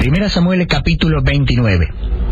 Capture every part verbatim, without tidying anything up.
Primera Samuel capítulo veintinueve.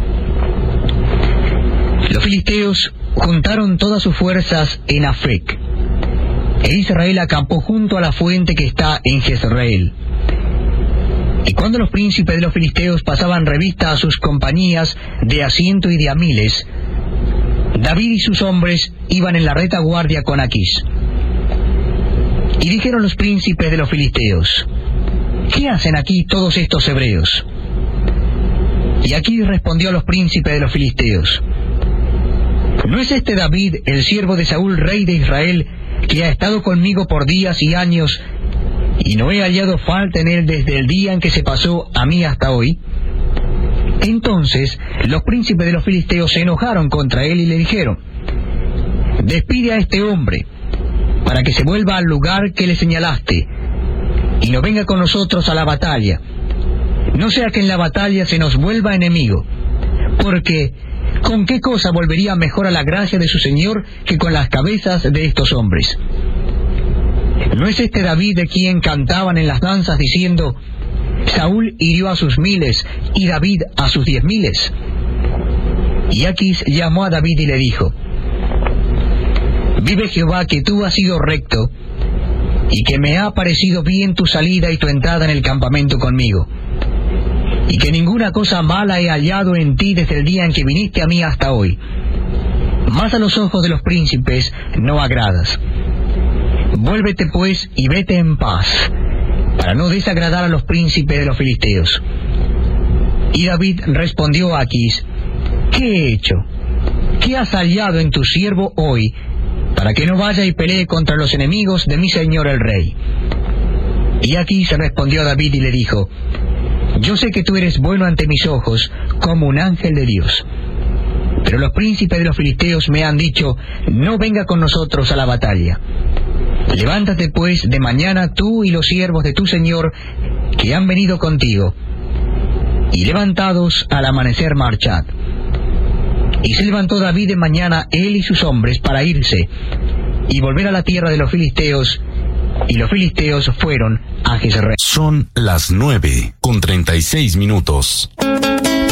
Los filisteos juntaron todas sus fuerzas en Afec, e Israel acampó junto a la fuente que está en Jezreel. Y cuando los príncipes de los filisteos pasaban revista a sus compañías de a ciento y de a miles, David y sus hombres iban en la retaguardia con Aquís. Y dijeron los príncipes de los filisteos: ¿qué hacen aquí todos estos hebreos? Y Aquís respondió a los príncipes de los filisteos: ¿no es este David, el siervo de Saúl, rey de Israel, que ha estado conmigo por días y años, y no he hallado falta en él desde el día en que se pasó a mí hasta hoy? Entonces los príncipes de los filisteos se enojaron contra él y le dijeron: despide a este hombre, para que se vuelva al lugar que le señalaste, y no venga con nosotros a la batalla, no sea que en la batalla se nos vuelva enemigo, porque ¿con qué cosa volvería mejor a la gracia de su Señor que con las cabezas de estos hombres? ¿No es este David de quien cantaban en las danzas diciendo: Saúl hirió a sus miles y David a sus diez miles? Y Aquís llamó a David y le dijo: vive Jehová, que tú has sido recto, y que me ha parecido bien tu salida y tu entrada en el campamento conmigo, y que ninguna cosa mala he hallado en ti desde el día en que viniste a mí hasta hoy. Mas a los ojos de los príncipes no agradas. Vuélvete pues y vete en paz, para no desagradar a los príncipes de los filisteos. Y David respondió a Aquís: ¿qué he hecho? ¿Qué has hallado en tu siervo hoy, para que no vaya y pelee contra los enemigos de mi señor el rey? Y Aquís respondió a David y le dijo: yo sé que tú eres bueno ante mis ojos, como un ángel de Dios. Pero los príncipes de los filisteos me han dicho: no venga con nosotros a la batalla. Levántate pues de mañana tú y los siervos de tu señor que han venido contigo, y levantados al amanecer marchad. Y se levantó David de mañana, él y sus hombres, para irse y volver a la tierra de los filisteos, y los filisteos fueron a Jezreel. Son las nueve con treinta y seis minutos.